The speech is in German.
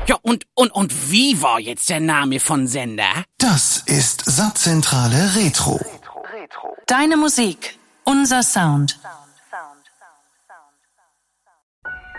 Ja, und wie war jetzt der Name von Sender? Das ist Satzzentrale Retro. Deine Musik, unser Sound.